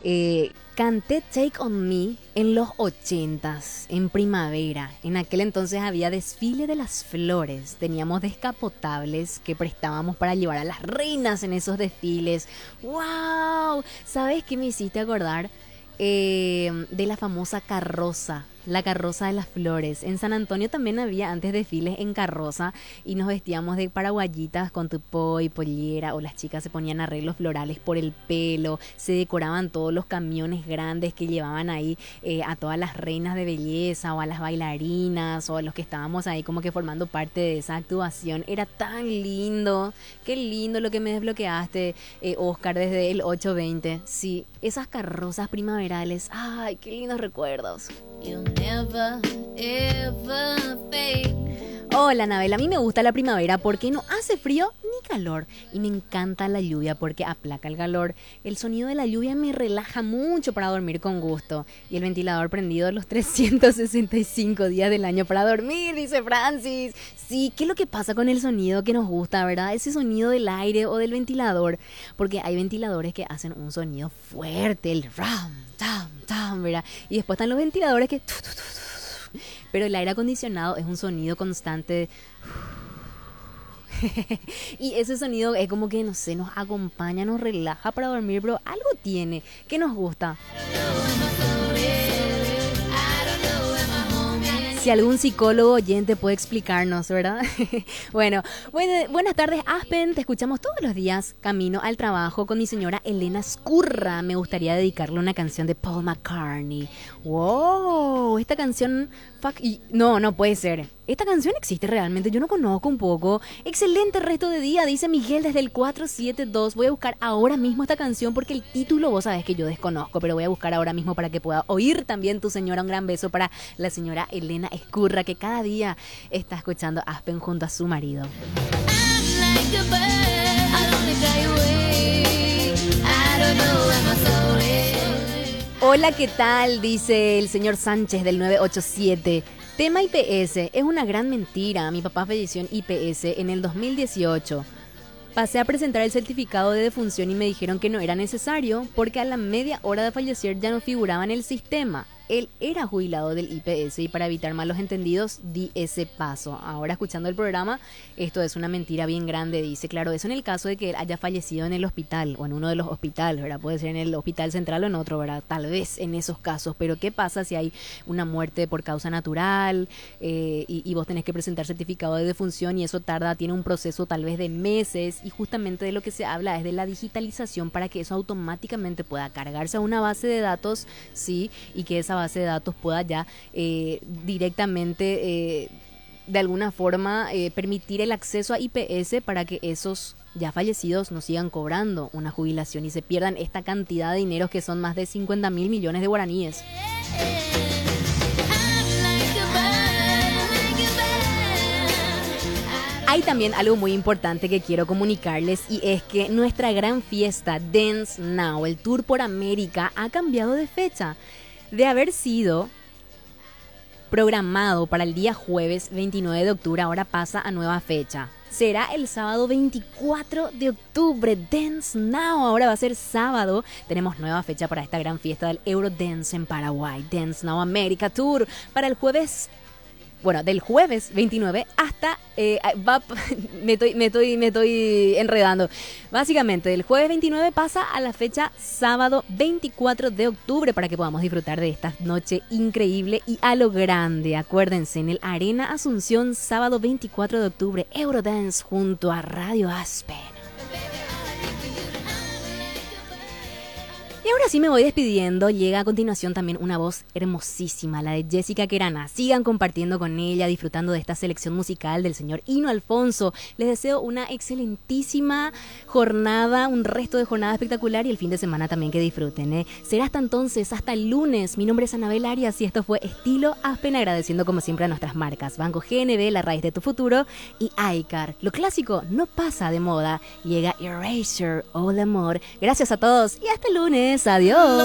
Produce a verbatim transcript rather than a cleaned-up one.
Eh, canté Take On Me en los ochentas, en primavera. En aquel entonces había desfile de las flores. Teníamos descapotables que prestábamos para llevar a las reinas en esos desfiles. ¡Wow! ¿Sabes qué me hiciste acordar? Eh, de la famosa carroza, la carroza de las flores. En San Antonio también había antes desfiles en carroza y nos vestíamos de paraguayitas con tupó y pollera, o las chicas se ponían arreglos florales por el pelo, se decoraban todos los camiones grandes que llevaban ahí eh, a todas las reinas de belleza o a las bailarinas o a los que estábamos ahí como que formando parte de esa actuación. Era tan lindo, qué lindo lo que me desbloqueaste, eh, Oscar, desde el ocho veinte. Sí, esas carrozas primaverales, ay, qué lindos recuerdos. Never, ever fade. Hola, Anabel, a mí me gusta la primavera porque no hace frío ni calor y me encanta la lluvia porque aplaca el calor. El sonido de la lluvia me relaja mucho para dormir con gusto y el ventilador prendido los trescientos sesenta y cinco días del año para dormir, dice Francis. Sí, ¿qué es lo que pasa con el sonido que nos gusta, verdad? Ese sonido del aire o del ventilador, porque hay ventiladores que hacen un sonido fuerte, el ram, tam, tam, ¿verdad? Y después están los ventiladores que... Pero el aire acondicionado es un sonido constante. Y ese sonido es como que, no sé, nos acompaña, nos relaja para dormir, pero algo tiene que nos gusta. Si algún psicólogo oyente puede explicarnos, ¿verdad? Bueno, buen, buenas tardes, Aspen. Te escuchamos todos los días camino al trabajo con mi señora Elena Escurra. Me gustaría dedicarle una canción de Paul McCartney. ¡Wow! Esta canción... Fuck, y, no, no puede ser. Esta canción existe realmente, yo no conozco un poco. Excelente resto de día, dice Miguel desde el cuatro siete dos. Voy a buscar ahora mismo esta canción porque el título vos sabés que yo desconozco, pero voy a buscar ahora mismo para que pueda oír también tu señora. Un gran beso para la señora Elena Escurra, que cada día está escuchando Aspen junto a su marido. Hola, ¿qué tal? Dice el señor Sánchez del nueve ocho siete. Tema I P S, es una gran mentira. Mi papá falleció en I P S en el dos mil dieciocho. Pasé a presentar el certificado de defunción y me dijeron que no era necesario porque a la media hora de fallecer ya no figuraba en el sistema. Él era jubilado del I P S y para evitar malos entendidos di ese paso. Ahora escuchando el programa, esto es una mentira bien grande, dice. Claro, eso en el caso de que él haya fallecido en el hospital o en uno de los hospitales, ¿verdad? Puede ser en el hospital central o en otro, ¿verdad? Tal vez en esos casos. Pero ¿qué pasa si hay una muerte por causa natural eh, y, y vos tenés que presentar certificado de defunción y eso tarda, tiene un proceso tal vez de meses? Y justamente de lo que se habla es de la digitalización para que eso automáticamente pueda cargarse a una base de datos, ¿sí? Y que esa base de datos pueda ya eh, directamente eh, de alguna forma eh, permitir el acceso a I P S para que esos ya fallecidos no sigan cobrando una jubilación y se pierdan esta cantidad de dinero que son más de cincuenta mil millones de guaraníes. Hay también algo muy importante que quiero comunicarles y es que nuestra gran fiesta Dance Now, el Tour por América, ha cambiado de fecha. De haber sido programado para el día jueves veintinueve de octubre, ahora pasa a nueva fecha. Será el sábado veinticuatro de octubre, Dance Now. Ahora va a ser sábado. Tenemos nueva fecha para esta gran fiesta del Eurodance en Paraguay. Dance Now America Tour para el jueves. Bueno, del jueves veintinueve hasta... Eh, va, me, estoy, me, estoy, me estoy enredando. Básicamente, del jueves veintinueve pasa a la fecha sábado veinticuatro de octubre para que podamos disfrutar de esta noche increíble y a lo grande. Acuérdense, en el Arena Asunción, sábado veinticuatro de octubre, Eurodance junto a Radio Aspen. Y ahora sí me voy despidiendo. Llega a continuación también una voz hermosísima, la de Jessica Querana. Sigan compartiendo con ella, disfrutando de esta selección musical del señor Hino Alfonso. Les deseo una excelentísima jornada, un resto de jornada espectacular y el fin de semana también que disfruten, ¿eh? Será hasta entonces, hasta el lunes. Mi nombre es Anabel Arias y esto fue Estilo Aspen, agradeciendo como siempre a nuestras marcas Banco G N B, la raíz de tu futuro, y iCar. Lo clásico no pasa de moda. Llega Eraser, All Amor. Gracias a todos y hasta el lunes. Adiós.